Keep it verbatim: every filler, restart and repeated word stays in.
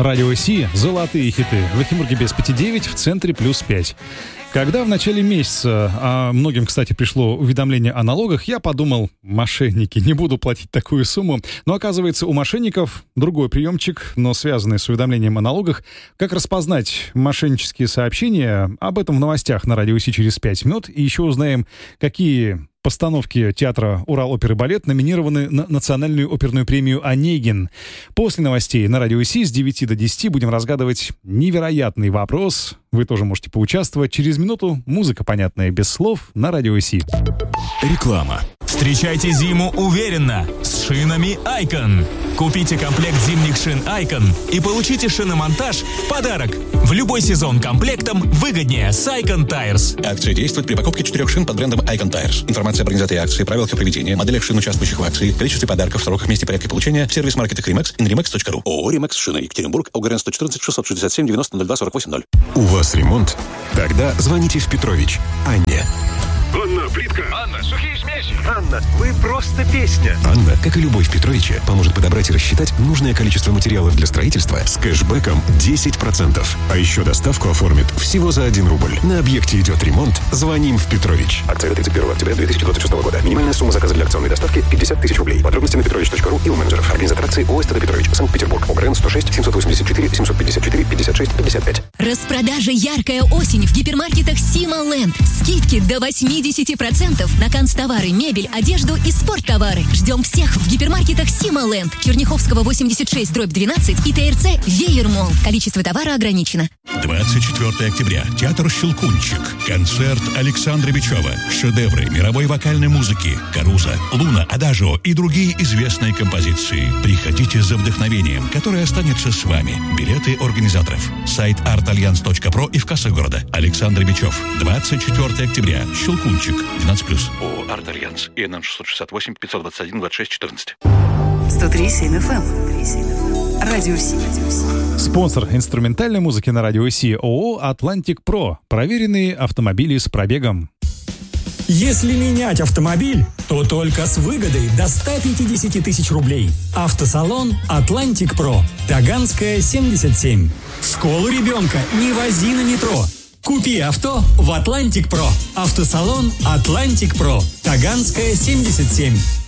Радио Си «Золотые хиты». В Эхимурге без пяти девять, в центре плюс пять. Когда в начале месяца, а многим, кстати, пришло уведомление о налогах, я подумал, мошенники, не буду платить такую сумму. Но оказывается, у мошенников другой приемчик, но связанный с уведомлением о налогах. Как распознать мошеннические сообщения? Об этом в новостях на Радио Си через пять минут. И еще узнаем, какие постановки театра «Урал опера и балет» номинированы на национальную оперную премию «Онегин». После новостей на Радио Си с девяти до десяти будем разгадывать невероятный вопрос. Вы тоже можете поучаствовать. Через минуту музыка, понятная без слов, на Радио Си. Реклама. Встречайте зиму уверенно с шинами Icon. Купите комплект зимних шин Icon и получите шиномонтаж в подарок. В любой сезон комплектом выгоднее с Icon Tires. Акция действует при покупке четырех шин под брендом Icon Tires. Информация об организации акции, правилах ее проведения, моделях шин, участвующих в акции, количестве подарков, сроках, месте, порядке получения в сервис-маркетах Римекс и на римекс точка ру. ООО «Римекс» шины. Екатеринбург, ОГРН сто четырнадцать шестьсот шестьдесят семь девяносто ноль два сорок восемь ноль. У вас ремонт? Тогда звоните в Петрович Анне. Анна, плитка. Анна, сухие смеси. Анна, вы просто песня. Анна, как и любовь в Петровиче, поможет подобрать и рассчитать нужное количество материалов для строительства с кэшбэком десять процентов. А еще доставку оформит всего за один рубль. На объекте идет ремонт. Звоним в Петрович. Акция до тридцать первого октября две тысячи двадцать шестого года. Минимальная сумма заказа для акционной доставки пятьдесят тысяч рублей. Подробности на петрович точка ру и у менеджеров. Организатор акции ООО «СТД Петрович», Санкт-Петербург. ОГРН сто шесть семьсот восемьдесят четыре семьсот пятьдесят четыре пятьдесят шесть пятьдесят пять. Распродажа «Яркая осень» в гипермаркетах Сима Ленд. Скидки до восемьдесят процентов на канцтовары, мебель, одежду и спорттовары. Ждем всех в гипермаркетах Сима Ленд, Черняховского восемьдесят шесть дробь двенадцать и ТРЦ Веер Молл. Количество товара ограничено. двадцать четвёртого октября. Театр «Щелкунчик». Концерт Александра Бичева. Шедевры мировой вокальной музыки. «Каруза», «Луна», «Адажио» и другие известные композиции. Приходите за вдохновением, которое останется с вами. Билеты организаторов. Сайт арт альянс точка про и в кассах города. Александр Бичев. двадцать четвёртого октября. «Щелкунчик». двенадцать плюс. ООО «Арт Альянс». ИНН шестьсот шестьдесят восемь пятьсот двадцать один двадцать шесть четырнадцать. сто три семь эф эм. Радио Си. Спонсор инструментальной музыки на Радио Си ООО «Атлантик Про». Проверенные автомобили с пробегом. Если менять автомобиль, то только с выгодой до ста пятидесяти тысяч рублей. Автосалон «Атлантик Про». Таганская, семьдесят семь. В школу ребенка не вози на метро. Купи авто в «Атлантик Про». Автосалон «Атлантик Про». Таганская, семьдесят семь.